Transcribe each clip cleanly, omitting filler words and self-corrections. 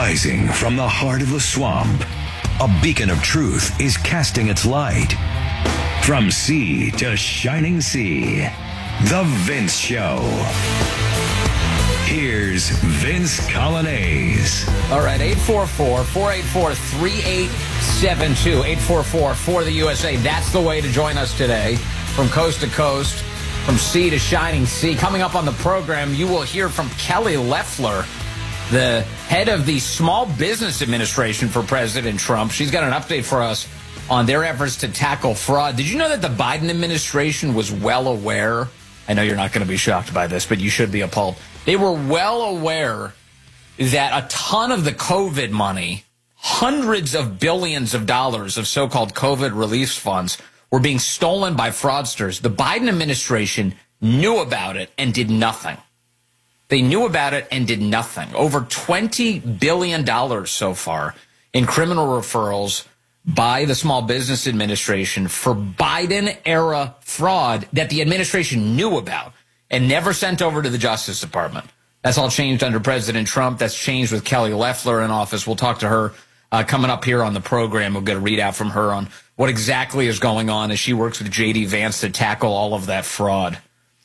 Rising from the heart of the swamp, a beacon of truth is casting its light. From sea to shining sea, The Vince Show. Here's Vince Coglianese. All right, 844-484-3872. 844 for the USA. That's the way to join us today. From coast to coast, from sea to shining sea. Coming up on the program, you will hear from Kelly Loeffler, the head of the Small Business Administration for President Trump. She's got an update for us on their efforts to tackle fraud. Did you know that the Biden administration was well aware? I know you're not going to be shocked by this, but you should be appalled. They were well aware that a ton of the COVID money, hundreds of billions of dollars of so-called COVID relief funds, were being stolen by fraudsters. The Biden administration knew about it and did nothing. They knew about it and did nothing. Over $20 billion so far in criminal referrals by the Small Business Administration for Biden-era fraud that the administration knew about and never sent over to the Justice Department. That's all changed under President Trump. That's changed with Kelly Loeffler in office. We'll talk to her coming up here on the program. We'll get a readout from her on what exactly is going on as she works with J.D. Vance to tackle all of that fraud.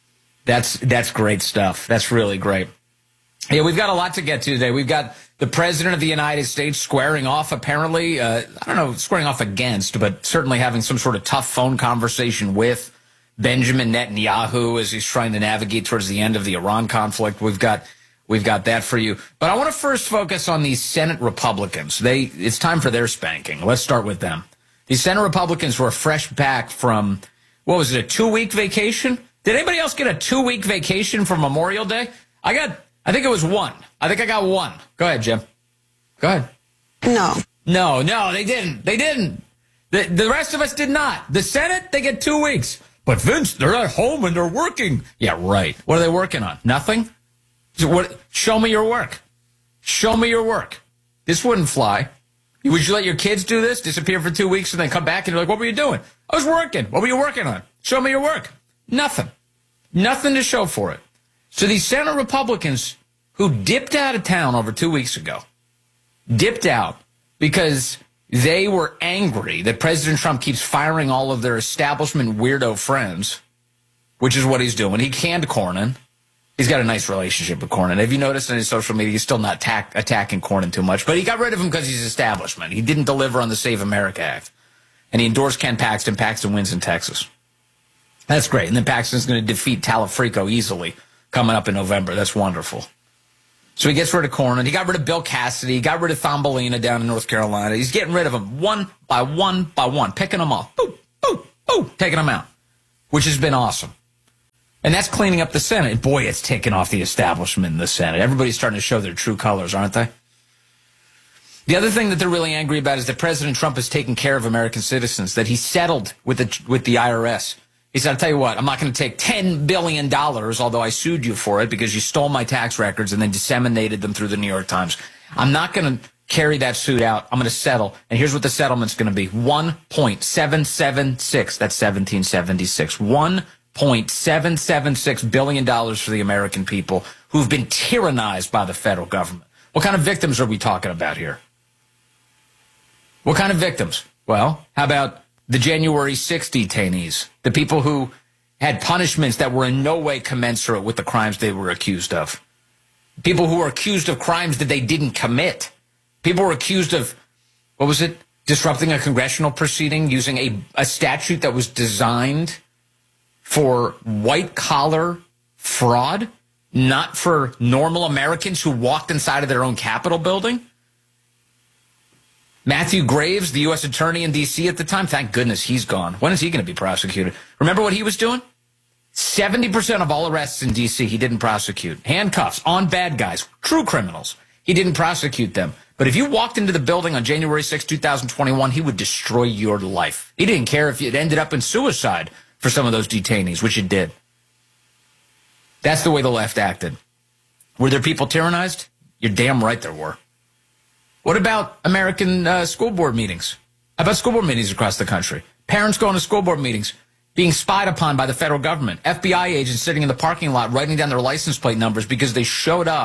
That's great stuff. That's really great. Yeah, we've got a lot to get to today. We've got the President of the United States squaring off, apparently, I don't know, squaring off against, but certainly having some sort of tough phone conversation with Benjamin Netanyahu as he's trying to navigate towards the end of the Iran conflict. We've got that for you. But I want to first focus on these Senate Republicans. It's time for their spanking. Let's start with them. These Senate Republicans were fresh back from, what was it, a 2-week vacation? Did anybody else get a 2-week vacation for Memorial Day? I think it was one. I think I got one. Go ahead, Jim. Go ahead. No, they didn't. They didn't. The rest of us did not. The Senate, they get 2 weeks. But Vince, they're at home and they're working. Yeah, right. What are they working on? Nothing? Show me your work. Show me your work. This wouldn't fly. Would you let your kids do this? Disappear for 2 weeks and then come back and you're like, what were you doing? I was working. What were you working on? Show me your work. Nothing. Nothing to show for it. So these Senate Republicans who dipped out of town over 2 weeks ago, dipped out because they were angry that President Trump keeps firing all of their establishment weirdo friends, which is what he's doing. He canned Cornyn. He's got a nice relationship with Cornyn. Have you noticed on his social media, he's still not attacking Cornyn too much, but he got rid of him because he's establishment. He didn't deliver on the Save America Act. And he endorsed Ken Paxton. Paxton wins in Texas. That's great. And then Paxton's going to defeat Talafrico easily coming up in November. That's wonderful. So he gets rid of Cornyn. He got rid of Bill Cassidy. He got rid of Thumbelina down in North Carolina. He's getting rid of them one by one by one, picking them off. Boop, boop, boop, taking them out, which has been awesome. And that's cleaning up the Senate. Boy, it's taking off the establishment in the Senate. Everybody's starting to show their true colors, aren't they? The other thing that they're really angry about is that President Trump is taking care of American citizens, that he settled with the IRS. He said, I'll tell you what, I'm not going to take $10 billion, although I sued you for it because you stole my tax records and then disseminated them through the New York Times. I'm not going to carry that suit out. I'm going to settle. And here's what the settlement's going to be. $1.776. That's 1776. $1.776 billion for the American people who've been tyrannized by the federal government. What kind of victims are we talking about here? What kind of victims? Well, how about the January 6 detainees, the people who had punishments that were in no way commensurate with the crimes they were accused of. People who were accused of crimes that they didn't commit. People were accused of, what was it, disrupting a congressional proceeding using a statute that was designed for white-collar fraud, not for normal Americans who walked inside of their own Capitol building. Matthew Graves, the U.S. attorney in D.C. at the time, thank goodness he's gone. When is he going to be prosecuted? Remember what he was doing? 70% of all arrests in D.C. he didn't prosecute. Handcuffs on bad guys, true criminals. He didn't prosecute them. But if you walked into the building on January 6, 2021, he would destroy your life. He didn't care if it ended up in suicide for some of those detainees, which it did. That's the way the left acted. Were there people tyrannized? You're damn right there were. What about American school board meetings? How about school board meetings across the country? Parents going to school board meetings, being spied upon by the federal government. FBI agents sitting in the parking lot writing down their license plate numbers because they showed up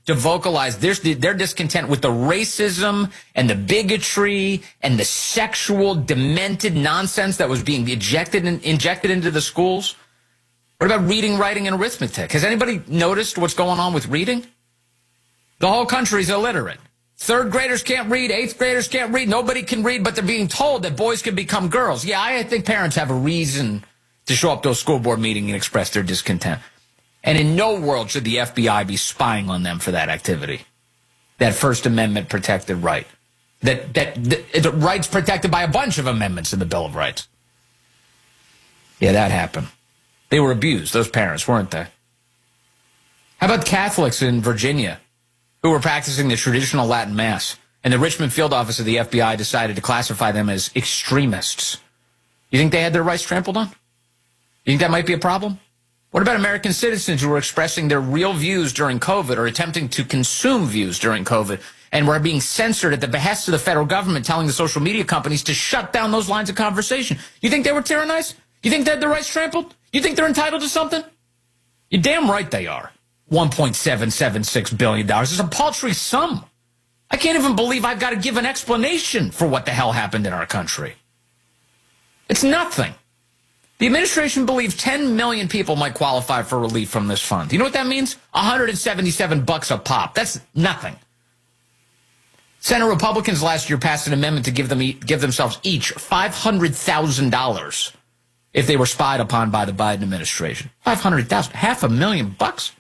to vocalize their discontent with the racism and the bigotry and the sexual demented nonsense that was being injected into the schools? What about reading, writing, and arithmetic? Has anybody noticed what's going on with reading? The whole country's illiterate. Third graders can't read. Eighth graders can't read. Nobody can read, but they're being told that boys can become girls. Yeah, I think parents have a reason to show up to a school board meeting and express their discontent. And in no world should the FBI be spying on them for that activity. That First Amendment protected right. The rights protected by a bunch of amendments in the Bill of Rights. Yeah, that happened. They were abused, those parents, weren't they? How about Catholics in Virginia who were practicing the traditional Latin Mass, and the Richmond field office of the FBI decided to classify them as extremists? You think they had their rights trampled on? You think that might be a problem? What about American citizens who were expressing their real views during COVID or attempting to consume views during COVID and were being censored at the behest of the federal government, telling the social media companies to shut down those lines of conversation? You think they were tyrannized? You think they had their rights trampled? You think they're entitled to something? You're damn right they are. $1.776 billion is a paltry sum. I can't even believe I've got to give an explanation for what the hell happened in our country. It's nothing. The administration believes 10 million people might qualify for relief from this fund. You know what that means? $177 a pop. That's nothing. Senate Republicans last year passed an amendment to give themselves each $500,000 if they were spied upon by the Biden administration. $500,000, $500,000.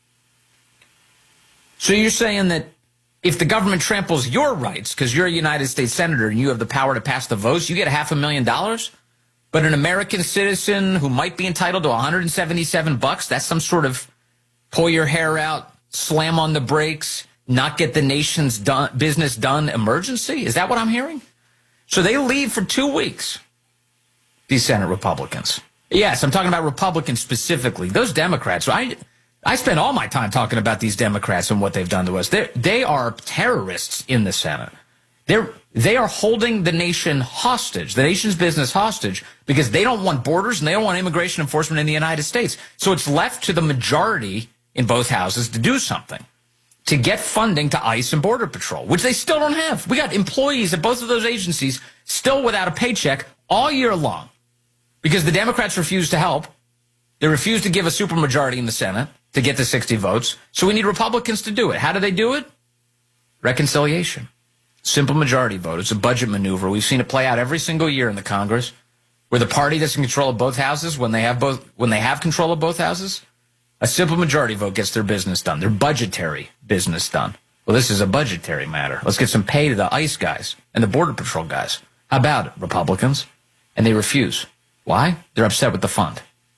So you're saying that if the government tramples your rights because you're a United States senator and you have the power to pass the votes, you get $500,000? But an American citizen who might be entitled to $177, that's some sort of pull your hair out, slam on the brakes, not get the nation's business done emergency? Is that what I'm hearing? So they leave for 2 weeks, these Senate Republicans. Yes, I'm talking about Republicans specifically. Those Democrats, I spend all my time talking about these Democrats and what they've done to us. They are terrorists in the Senate. They are holding the nation hostage, the nation's business hostage, because they don't want borders and they don't want immigration enforcement in the United States. So it's left to the majority in both houses to do something, to get funding to ICE and Border Patrol, which they still don't have. We got employees at both of those agencies still without a paycheck all year long because the Democrats refuse to help. They refuse to give a supermajority in the Senate to get the 60 votes. So we need Republicans to do it. How do they do it? Reconciliation. Simple majority vote. It's a budget maneuver. We've seen it play out every single year in the Congress, where the party that's in control of both houses, when they have control of both houses, a simple majority vote gets their business done, their budgetary business done. Well, this is a budgetary matter. Let's get some pay to the ICE guys and the Border Patrol guys. How about it, Republicans? And they refuse. Why? They're upset with the fund.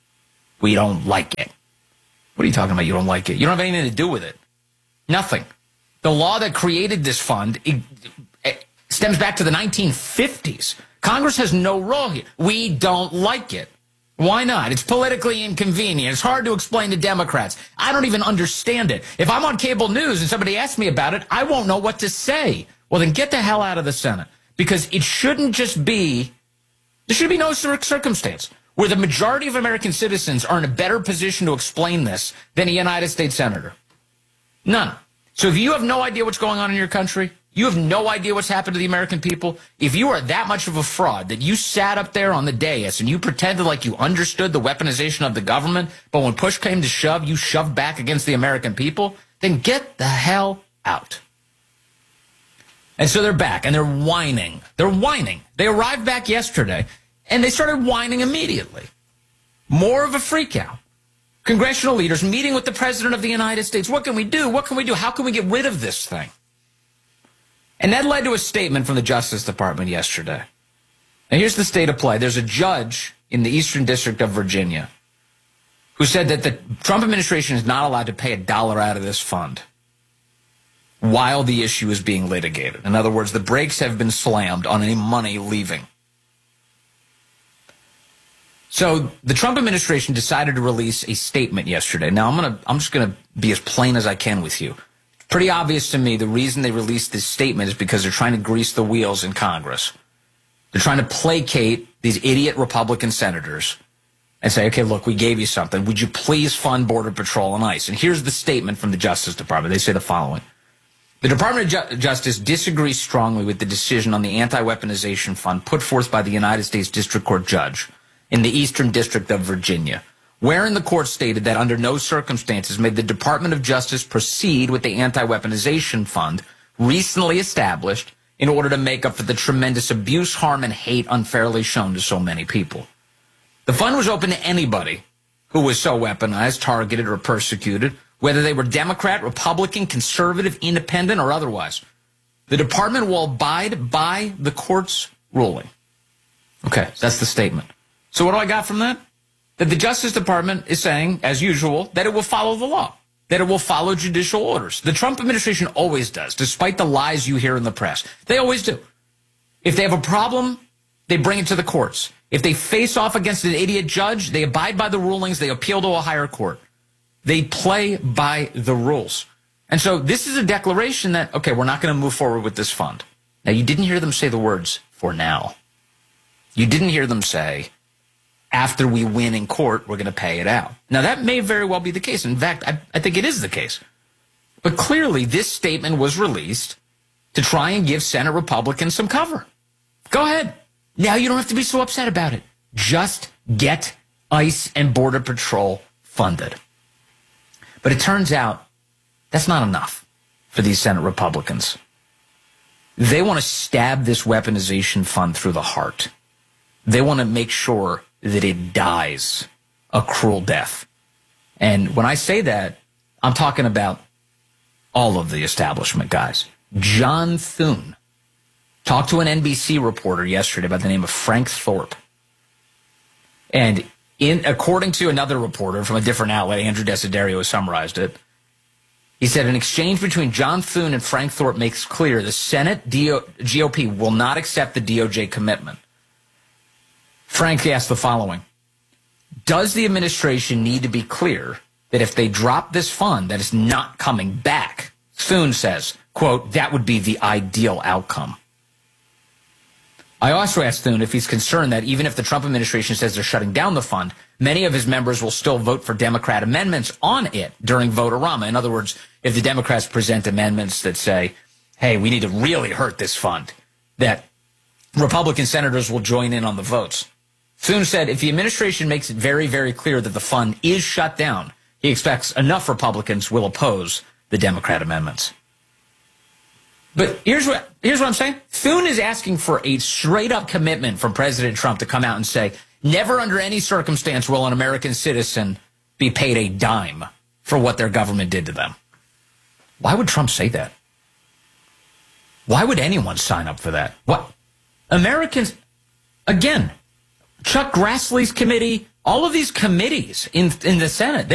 We don't like it. What are you talking about? You don't like it? You don't have anything to do with it. Nothing. The law that created this fund it stems back to the 1950s. Congress has no role here. We don't like it. Why not? It's politically inconvenient. It's hard to explain to Democrats. I don't even understand it. If I'm on cable news and somebody asks me about it, I won't know what to say. Well, then get the hell out of the Senate, because it shouldn't just be, there should be no circumstance where the majority of American citizens are in a better position to explain this than a United States senator. None. So if you have no idea what's going on in your country, you have no idea what's happened to the American people, if you are that much of a fraud that you sat up there on the dais and you pretended like you understood the weaponization of the government, but when push came to shove, you shoved back against the American people, then get the hell out. And so they're back, and they're whining. They're whining. They arrived back yesterday, and they started whining immediately. More of a freak out. Congressional leaders meeting with the President of the United States. What can we do? What can we do? How can we get rid of this thing? And that led to a statement from the Justice Department yesterday. And here's the state of play. There's a judge in the Eastern District of Virginia who said that the Trump administration is not allowed to pay $1 out of this fund while the issue is being litigated. In other words, the brakes have been slammed on any money leaving. So the Trump administration decided to release a statement yesterday. Now, I'm just going to be as plain as I can with you. Pretty obvious to me the reason they released this statement is because they're trying to grease the wheels in Congress. They're trying to placate these idiot Republican senators and say, okay, look, we gave you something. Would you please fund Border Patrol and ICE? And here's the statement from the Justice Department. They say the following. The Department of Justice disagrees strongly with the decision on the anti-weaponization fund put forth by the United States District Court judge in the Eastern District of Virginia, wherein the court stated that under no circumstances may the Department of Justice proceed with the anti-weaponization fund recently established in order to make up for the tremendous abuse, harm, and hate unfairly shown to so many people. The fund was open to anybody who was so weaponized, targeted, or persecuted, whether they were Democrat, Republican, conservative, independent, or otherwise. The department will abide by the court's ruling. Okay, that's the statement. So what do I got from that? That the Justice Department is saying, as usual, that it will follow the law, that it will follow judicial orders. The Trump administration always does, despite the lies you hear in the press. They always do. If they have a problem, they bring it to the courts. If they face off against an idiot judge, they abide by the rulings, they appeal to a higher court. They play by the rules. And so this is a declaration that, okay, we're not going to move forward with this fund. Now, you didn't hear them say the words, for now. You didn't hear them say, after we win in court, we're going to pay it out. Now, that may very well be the case. In fact, I think it is the case. But clearly, this statement was released to try and give Senate Republicans some cover. Go ahead. Now you don't have to be so upset about it. Just get ICE and Border Patrol funded. But it turns out that's not enough for these Senate Republicans. They want to stab this weaponization fund through the heart. They want to make sure that it dies a cruel death. And when I say that, I'm talking about all of the establishment guys. John Thune talked to an NBC reporter yesterday by the name of Frank Thorpe. And according to another reporter from a different outlet, Andrew Desiderio has summarized it, he said an exchange between John Thune and Frank Thorpe makes clear the Senate GOP will not accept the DOJ commitment. Frank asked the following. Does the administration need to be clear that if they drop this fund, that it's not coming back? Thune says, quote, that would be the ideal outcome. I also asked Thune if he's concerned that even if the Trump administration says they're shutting down the fund, many of his members will still vote for Democrat amendments on it during Vote-A-Rama. In other words, if the Democrats present amendments that say, hey, we need to really hurt this fund, that Republican senators will join in on the votes. Thune said if the administration makes it very, very clear that the fund is shut down, he expects enough Republicans will oppose the Democrat amendments. But here's what I'm saying. Thune is asking for a straight-up commitment from President Trump to come out and say, never under any circumstance will an American citizen be paid a dime for what their government did to them. Why would Trump say that? Why would anyone sign up for that? What? Americans, again, Chuck Grassley's committee, all of these committees in the Senate,